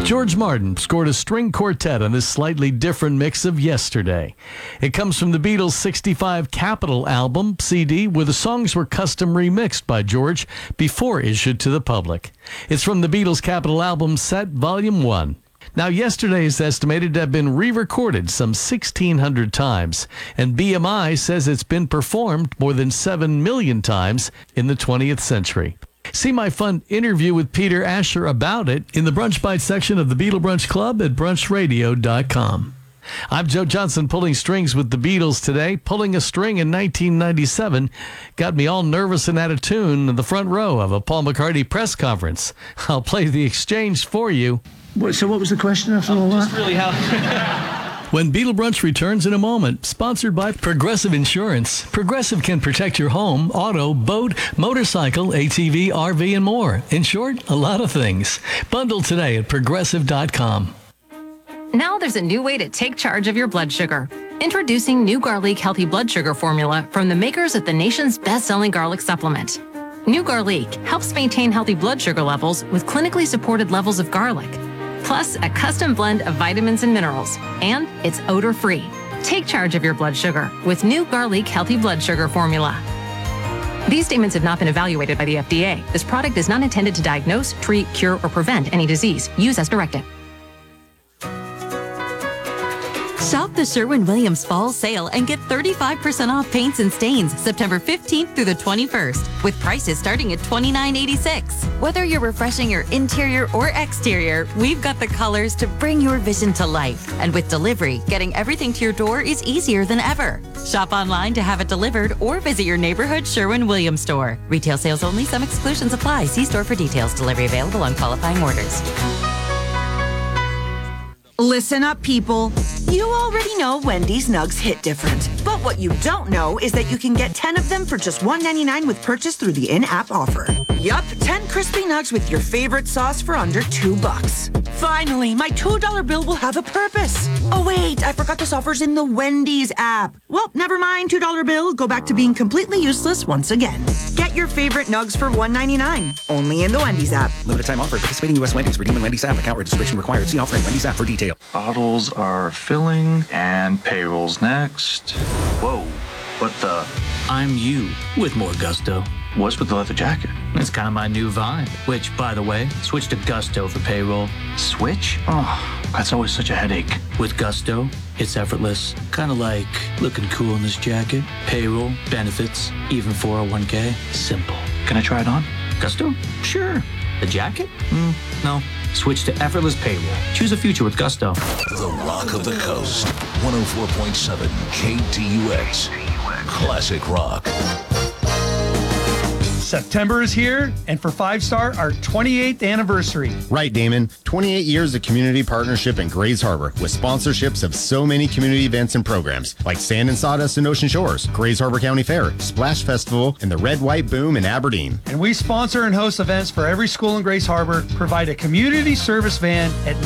George Martin scored a string quartet on this slightly different mix of Yesterday. It comes from the Beatles' 65 Capitol album, CD, where the songs were custom remixed by George before issued to the public. It's from the Beatles' Capitol album set, Volume 1. Now, Yesterday is estimated to have been re-recorded some 1,600 times, and BMI says it's been performed more than 7 million times in the 20th century. See my fun interview with Peter Asher about it in the Brunch Bite section of the Beatle Brunch Club at brunchradio.com. I'm Joe Johnson, pulling strings with the Beatles today. Pulling a string in 1997 got me all nervous and out of tune in the front row of a Paul McCartney press conference. I'll play the exchange for you. So what was the question after all that? Just really how... When Beatle Brunch returns in a moment, sponsored by Progressive Insurance. Progressive can protect your home, auto, boat, motorcycle, ATV, RV, and more. In short, a lot of things. Bundle today at Progressive.com. Now there's a new way to take charge of your blood sugar. Introducing New Garlic Healthy Blood Sugar Formula from the makers of the nation's best-selling garlic supplement. New Garlic helps maintain healthy blood sugar levels with clinically supported levels of garlic, plus a custom blend of vitamins and minerals, and it's odor-free. Take charge of your blood sugar with New Garlic Healthy Blood Sugar Formula. These statements have not been evaluated by the FDA. This product is not intended to diagnose, treat, cure, or prevent any disease. Use as directed. Shop the Sherwin-Williams Fall Sale and get 35% off paints and stains September 15th through the 21st, with prices starting at $29.86. Whether you're refreshing your interior or exterior, we've got the colors to bring your vision to life. And with delivery, getting everything to your door is easier than ever. Shop online to have it delivered or visit your neighborhood Sherwin-Williams store. Retail sales only. Some exclusions apply. See store for details. Delivery available on qualifying orders. Listen up, people. You already know Wendy's Nugs hit different. But what you don't know is that you can get 10 of them for just $1.99 with purchase through the in-app offer. Yup, 10 crispy nugs with your favorite sauce for under $2. Finally, my $2 bill will have a purpose. Oh wait, I forgot this offer's in the Wendy's app. Well, never mind, $2 bill. Go back to being completely useless once again. Get your favorite nugs for $1.99. Only in the Wendy's app. Limited time offer. Participating U.S. Wendy's. Redeem in Wendy's app. Account registration required. See offer in Wendy's app for detail. Bottles are filling and payroll's next. Whoa, what the? I'm you with more gusto. What's with the leather jacket? It's kind of my new vibe. Which, by the way, switch to Gusto for payroll. Switch? Oh, that's always such a headache. With Gusto, it's effortless. Kind of like looking cool in this jacket. Payroll, benefits, even 401k. Simple. Can I try it on? Gusto? Sure. The jacket? No. Switch to effortless payroll. Choose a future with Gusto. The Rock of the Coast. 104.7 KTUX. Classic Rock. September is here, and for 5-Star, our 28th anniversary. Right, Damon. 28 years of community partnership in Grays Harbor, with sponsorships of so many community events and programs, like Sand and Sawdust in Ocean Shores, Grays Harbor County Fair, Splash Festival, and the Red White Boom in Aberdeen. And we sponsor and host events for every school in Grays Harbor, provide a community service van at